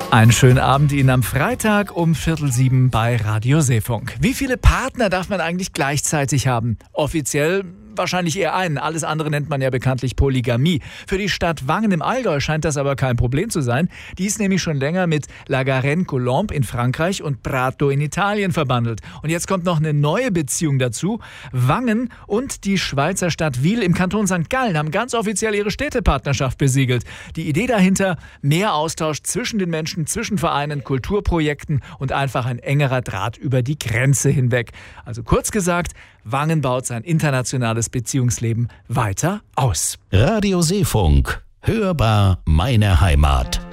Einen schönen Abend Ihnen am Freitag um 6:45 bei Radio Seefunk. Wie viele Partner darf man eigentlich gleichzeitig haben? Offiziell wahrscheinlich eher einen. Alles andere nennt man ja bekanntlich Polygamie. Für die Stadt Wangen im Allgäu scheint das aber kein Problem zu sein. Die ist nämlich schon länger mit La Garenne-Colombe in Frankreich und Prato in Italien verbandelt. Und jetzt kommt noch eine neue Beziehung dazu. Wangen und die Schweizer Stadt Wil im Kanton St. Gallen haben ganz offiziell ihre Städtepartnerschaft besiegelt. Die Idee dahinter: mehr Austausch zwischen den Menschen, zwischen Vereinen, Kulturprojekten und einfach ein engerer Draht über die Grenze hinweg. Also kurz gesagt, Wangen baut sein internationales Beziehungsleben weiter aus. Radio Seefunk. Hörbar meine Heimat.